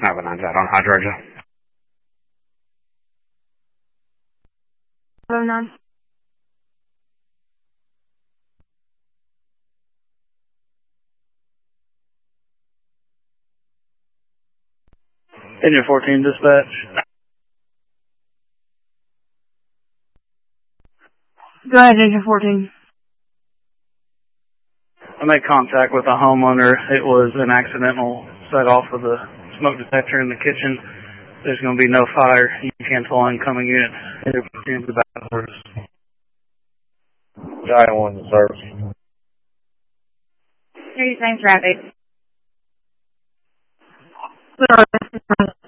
919 on High Georgia. Hello, 9. Engine 14 dispatch. Go ahead, Engine 14. I made contact with a homeowner. It was an accidental set off of the smoke detector in the kitchen. There's going to be no fire. You can't tell incoming units. Engine 14 to back orders. Giant 1 to service. 30 times traffic.